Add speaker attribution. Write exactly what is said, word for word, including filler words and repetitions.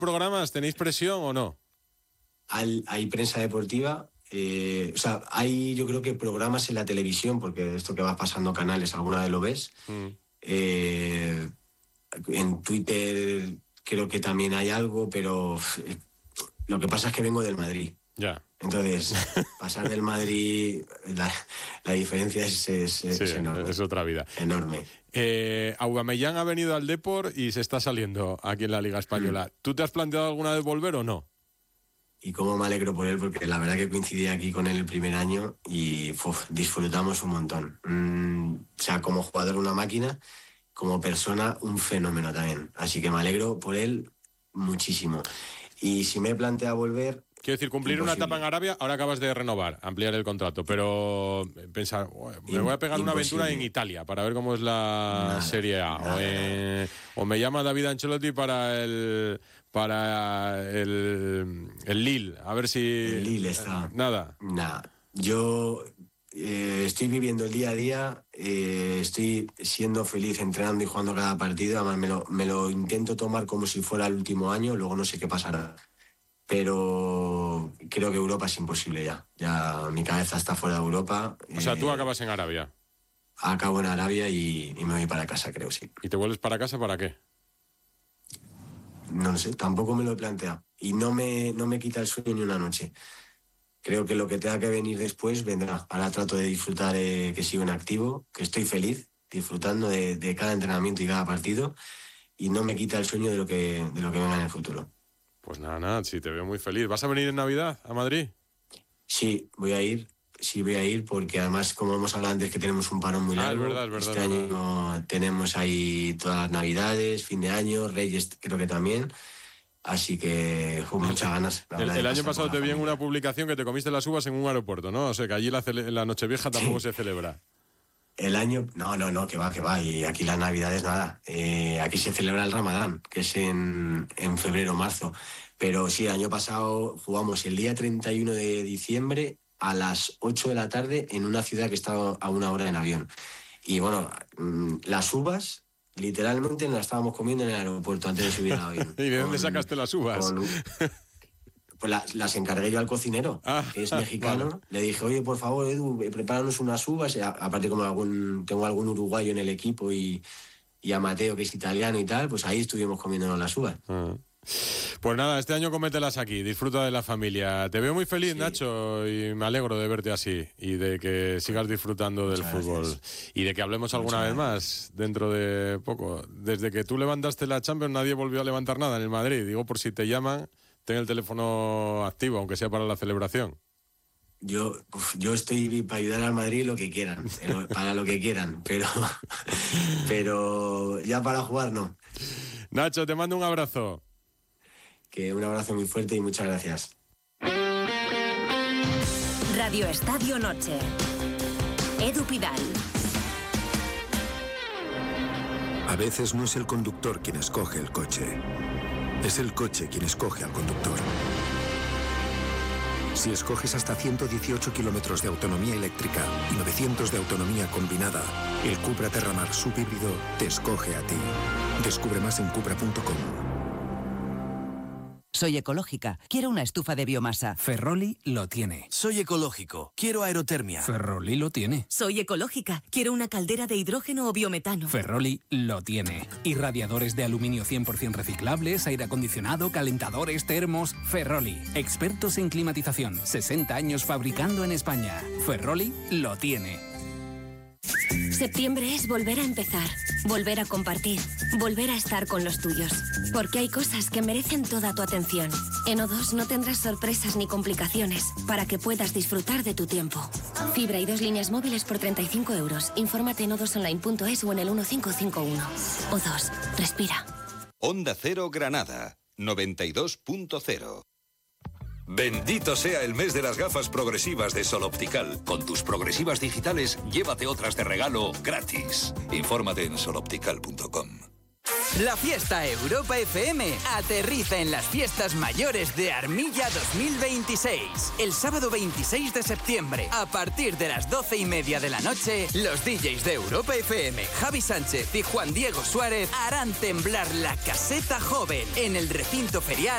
Speaker 1: programas tenéis presión o no?
Speaker 2: Hay, hay prensa deportiva, eh, o sea, hay yo creo que programas en la televisión, porque esto que va pasando canales, alguna vez lo ves. Mm. Eh, en Twitter creo que también hay algo, pero eh, lo que pasa es que vengo del Madrid.
Speaker 1: Ya.
Speaker 2: Entonces, pasar del Madrid, la, la diferencia es, es,
Speaker 1: sí,
Speaker 2: es enorme.
Speaker 1: Es otra vida.
Speaker 2: Enorme.
Speaker 1: Eh, Aubameyang ha venido al Depor y se está saliendo aquí en la Liga Española. Mm. ¿Tú te has planteado alguna vez volver o no?
Speaker 2: Y cómo me alegro por él, porque la verdad que coincidí aquí con él el primer año y uf, disfrutamos un montón. Mm, o sea, como jugador una máquina, como persona un fenómeno también. Así que me alegro por él muchísimo. Y si me plantea volver...
Speaker 1: Quiero decir, cumplir imposible. Una etapa en Arabia, ahora acabas de renovar, ampliar el contrato, pero pensar, me voy a pegar imposible. Una aventura en Italia para ver cómo es la nada, Serie A. Nada, o, en, o me llama David Ancelotti para el para el, el Lille, a ver si...
Speaker 2: El Lille está...
Speaker 1: Nada.
Speaker 2: Nada. Yo eh, estoy viviendo el día a día, eh, estoy siendo feliz entrenando y jugando cada partido, además me lo, me lo intento tomar como si fuera el último año, luego no sé qué pasará. Pero creo que Europa es imposible ya. Ya mi cabeza está fuera de Europa.
Speaker 1: O sea, tú eh, acabas en Arabia.
Speaker 2: Acabo en Arabia y, y me voy para casa, creo, sí.
Speaker 1: ¿Y te vuelves para casa para qué?
Speaker 2: No lo sé, tampoco me lo he planteado. Y no me, no me quita el sueño ni una noche. Creo que lo que tenga que venir después vendrá. Ahora trato de disfrutar, eh, que sigo en activo, que estoy feliz, disfrutando de, de cada entrenamiento y cada partido. Y no me quita el sueño de lo que, de lo que venga en el futuro.
Speaker 1: Pues nada, nada, sí, te veo muy feliz. ¿Vas a venir en Navidad a Madrid?
Speaker 2: Sí, voy a ir, sí voy a ir, porque además, como hemos hablado antes, que tenemos un parón muy largo.
Speaker 1: Ah, es verdad, es verdad.
Speaker 2: Este año no, tenemos ahí todas las Navidades, fin de año, Reyes creo que también. Así que con muchas ganas.
Speaker 1: El, el año pasado te vi en una publicación que te comiste las uvas en un aeropuerto, ¿no? O sea, que allí la, cele- la Nochevieja tampoco sí. Se celebra.
Speaker 2: El año, no, no, no, que va, que va, y aquí las Navidades nada, eh, aquí se celebra el Ramadán, que es en, en febrero, marzo, pero sí, el año pasado jugamos el día treinta y uno de diciembre a las ocho de la tarde en una ciudad que está a una hora en avión, y bueno, las uvas, literalmente las estábamos comiendo en el aeropuerto antes de subir al avión.
Speaker 1: ¿Y de dónde con, sacaste las uvas? Con,
Speaker 2: Pues las, las encargué yo al cocinero, ah, que es mexicano. Vale. Le dije, oye, por favor, Edu, prepáranos unas uvas. A, aparte, como algún, tengo algún uruguayo en el equipo y, y a Mateo, que es italiano y tal, pues ahí estuvimos comiéndonos las uvas.
Speaker 1: Ah. Pues nada, este año cómetelas aquí, disfruta de la familia. Te veo muy feliz, sí. Nacho, y me alegro de verte así y de que sigas disfrutando del Muchas fútbol. Gracias. Y de que hablemos alguna Muchas vez gracias. Más dentro de poco. Desde que tú levantaste la Champions, nadie volvió a levantar nada en el Madrid. Digo, por si te llaman... Ten el teléfono activo, aunque sea para la celebración.
Speaker 2: Yo, uf, yo estoy para ayudar al Madrid lo que quieran, para lo que quieran, pero, pero ya para jugar no.
Speaker 1: Nacho, te mando un abrazo.
Speaker 2: Que un abrazo muy fuerte y muchas gracias.
Speaker 3: Radio Estadio Noche. Edu Pidal.
Speaker 4: A veces no es el conductor quien escoge el coche. Es el coche quien escoge al conductor. Si escoges hasta ciento dieciocho kilómetros de autonomía eléctrica y novecientos de autonomía combinada, el Cupra Terramar subhíbrido te escoge a ti. Descubre más en cupra punto com.
Speaker 5: Soy ecológica. Quiero una estufa de biomasa.
Speaker 6: Ferroli lo tiene.
Speaker 7: Soy ecológico. Quiero aerotermia.
Speaker 6: Ferroli lo tiene.
Speaker 8: Soy ecológica. Quiero una caldera de hidrógeno o biometano.
Speaker 6: Ferroli lo tiene. Irradiadores de aluminio cien por ciento reciclables, aire acondicionado, calentadores, termos. Ferroli. Expertos en climatización. sesenta años fabricando en España. Ferroli lo tiene.
Speaker 9: Septiembre es volver a empezar, volver a compartir, volver a estar con los tuyos. Porque hay cosas que merecen toda tu atención. En O dos no tendrás sorpresas ni complicaciones para que puedas disfrutar de tu tiempo. Fibra y dos líneas móviles por treinta y cinco euros. Infórmate en o dos online punto es o en el uno cinco cinco uno. O dos, respira.
Speaker 10: Onda Cero Granada, noventa y dos punto cero. Bendito sea el mes de las gafas progresivas de Sol Optical. Con tus progresivas digitales, llévate otras de regalo gratis. Infórmate en sol optical punto com.
Speaker 11: La fiesta Europa F M aterriza en las fiestas mayores de Armilla dos mil veintiséis. El sábado veintiséis de septiembre, a partir de las doce y media de la noche, los D Js de Europa F M, Javi Sánchez y Juan Diego Suárez harán temblar la caseta joven en el recinto ferial